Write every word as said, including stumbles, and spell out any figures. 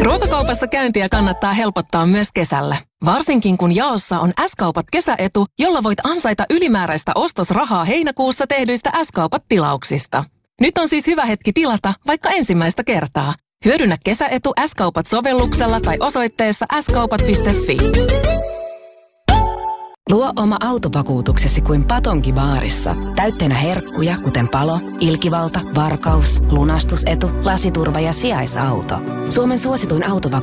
Ruokakaupassa käyntiä kannattaa helpottaa myös kesällä. Varsinkin kun jaossa on S-kaupat kesäetu, jolla voit ansaita ylimääräistä ostosrahaa heinäkuussa tehdyistä S-kaupat-tilauksista. Nyt on siis hyvä hetki tilata vaikka ensimmäistä kertaa. Hyödynnä kesäetu S-kaupat-sovelluksella tai osoitteessa s kaupat piste fi. Luo oma autovakuutuksesi kuin Patonki baarissa. Täytteenä herkkuja, kuten palo, ilkivalta, varkaus, lunastusetu, lasiturva ja sijaisauto. Suomen suosituin autovakuutus